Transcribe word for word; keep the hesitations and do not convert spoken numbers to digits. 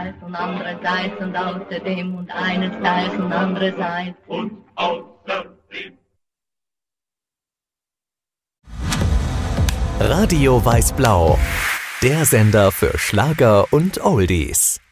einerseits und andererseits und außerdem und einerseits und andererseits und außerdem. Radio Weiß-Blau, der Sender für Schlager und Oldies.